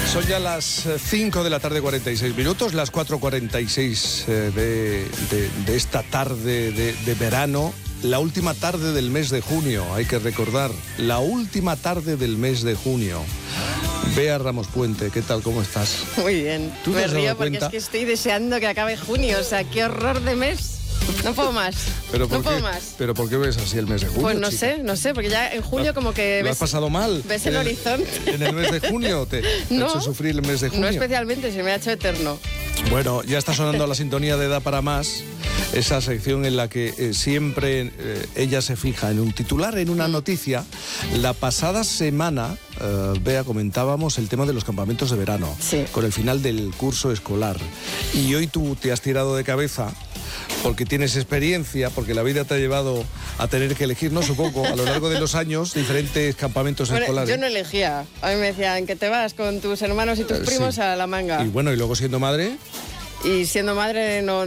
Son ya las 5 de la tarde, 46 minutos, las 4:46 de esta tarde de verano. La última tarde del mes de junio, hay que recordar, la última tarde del mes de junio. Bea Ramos Puente, ¿qué tal? ¿Cómo estás? Muy bien. ¿Tú te Me has dado río porque cuenta? es que estoy deseando que acabe junio. O sea, qué horror de mes. No puedo más. ¿Pero por no qué? puedo más. ¿Pero por qué ves así el mes de junio, Pues chica? no sé, porque ya en julio como que ¿Lo has pasado mal? ves el horizonte. ¿En el mes de junio te No, ha hecho sufrir el mes de junio? No especialmente, se me ha hecho eterno. Bueno, ya está sonando la sintonía de Da para Más, esa sección en la que siempre ella se fija en un titular, en una noticia. La pasada semana, Bea, comentábamos el tema de los campamentos de verano, Sí. con el final del curso escolar. Y hoy tú te has tirado de cabeza porque tienes experiencia, porque la vida te ha llevado a tener que elegir, no supongo, a lo largo de los años, diferentes campamentos escolares. Yo no elegía. A mí me decían que te vas con tus hermanos y tus primos sí. a la manga. Y bueno, y luego siendo madre... Y siendo madre no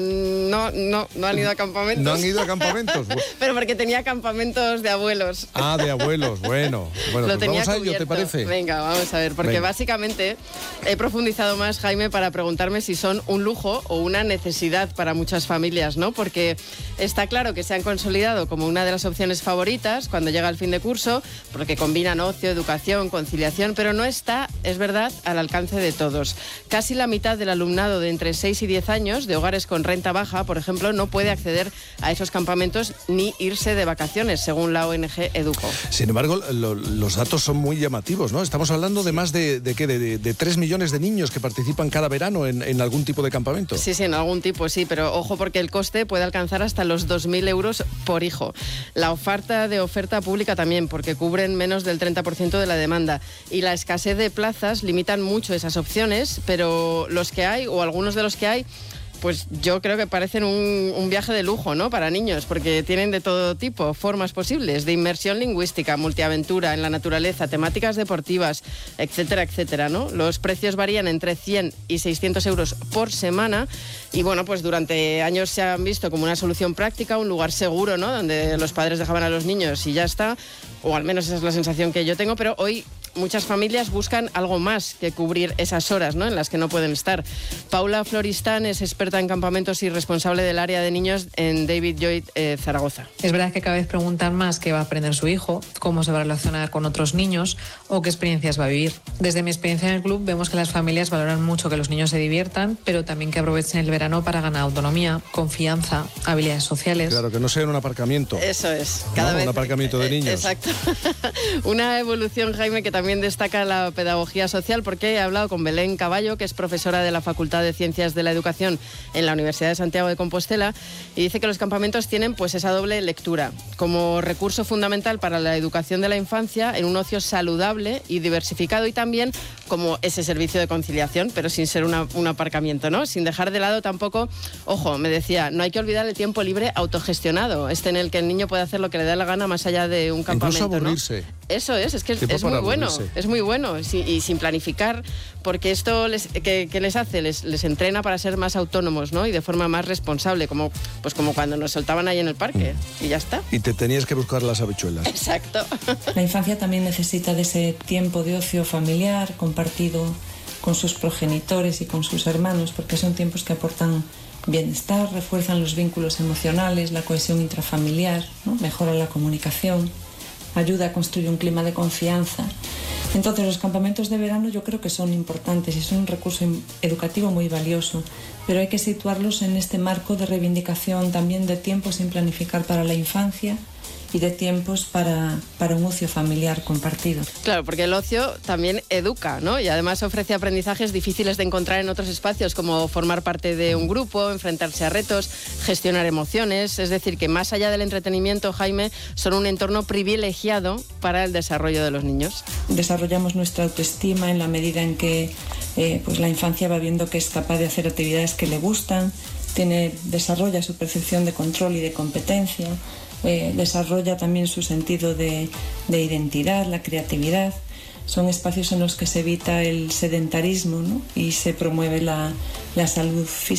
han ido a campamentos. ¿No han ido a campamentos? Pero porque tenía campamentos de abuelos. Ah, de abuelos, bueno, Lo pues tenía vamos a ello, cubierto. ¿te parece? Venga, vamos a ver, porque Venga. básicamente he profundizado más, Jaime, para preguntarme si son un lujo o una necesidad para muchas familias, ¿no? Porque está claro que se han consolidado como una de las opciones favoritas cuando llega el fin de curso, porque combinan ocio, educación, conciliación, pero no está, es verdad, al alcance de todos. Casi la mitad del alumnado de entre 6 y 10 años, de hogares con renta baja, por ejemplo, no puede acceder a esos campamentos ni irse de vacaciones, según la ONG Educo. Sin embargo, los datos son muy llamativos, ¿no? Estamos hablando de más de 3 millones de niños que participan cada verano en algún tipo de campamento. Sí, en algún tipo, sí, pero ojo porque el coste puede alcanzar hasta los 2.000 euros por hijo. La oferta pública también, porque cubren menos del 30% de la demanda. Y la escasez de plazas limitan mucho esas opciones, pero los que hay, o algunos de los que hay, pues yo creo que parecen un viaje de lujo, ¿no? Para niños, porque tienen de todo tipo, formas posibles, de inmersión lingüística, multiaventura en la naturaleza, temáticas deportivas, etcétera, etcétera, ¿no? Los precios varían entre 100 y 600 euros por semana y, bueno, pues durante años se han visto como una solución práctica, un lugar seguro, ¿no? Donde los padres dejaban a los niños y ya está, o al menos esa es la sensación que yo tengo, pero hoy muchas familias buscan algo más que cubrir esas horas, ¿no?, en las que no pueden estar. Paula Floristán es experta en campamentos y responsable del área de niños en David Lloyd, Zaragoza. Es verdad que cada vez preguntan más qué va a aprender su hijo, cómo se va a relacionar con otros niños o qué experiencias va a vivir. Desde mi experiencia en el club vemos que las familias valoran mucho que los niños se diviertan, pero también que aprovechen el verano para ganar autonomía, confianza, habilidades sociales. Claro, que no sea en un aparcamiento. Eso es. Cada vez un aparcamiento de niños. Exacto. Una evolución, Jaime, que también destaca la pedagogía social, porque he hablado con Belén Caballo, que es profesora de la Facultad de Ciencias de la Educación en la Universidad de Santiago de Compostela, y dice que los campamentos tienen pues esa doble lectura, como recurso fundamental para la educación de la infancia en un ocio saludable y diversificado, y también como ese servicio de conciliación, pero sin ser un aparcamiento, ¿no? Sin dejar de lado tampoco, ojo, me decía, no hay que olvidar el tiempo libre autogestionado, en el que el niño puede hacer lo que le da la gana más allá de un campamento, incluso aburrirse. ¿no? Eso es que Tiempo es muy para bueno, aburrirse. es muy bueno, y sin planificar, porque esto ¿qué les hace? Les entrena para ser más autónomos, ¿no? Y de forma más responsable, como cuando nos soltaban ahí en el parque, y ya está. Y te tenías que buscar las habichuelas. Exacto. La infancia también necesita de ese tiempo de ocio familiar compartido con sus progenitores y con sus hermanos, porque son tiempos que aportan bienestar, refuerzan los vínculos emocionales, la cohesión intrafamiliar, ¿no? Mejora la comunicación, ayuda a construir un clima de confianza. Entonces, los campamentos de verano yo creo que son importantes y son un recurso educativo muy valioso, pero hay que situarlos en este marco de reivindicación también de tiempos sin planificar para la infancia y de tiempos para un ocio familiar compartido. Claro, porque el ocio también educa, ¿no? Y además ofrece aprendizajes difíciles de encontrar en otros espacios, como formar parte de un grupo, enfrentarse a retos, gestionar emociones. Es decir, que más allá del entretenimiento, Jaime, son un entorno privilegiado para el desarrollo de los niños. Desarrollamos nuestra autoestima en la medida en que pues la infancia va viendo que es capaz de hacer actividades que le gustan, desarrolla su percepción de control y de competencia, desarrolla también su sentido de identidad, la creatividad. Son espacios en los que se evita el sedentarismo, ¿no? Y se promueve la salud física.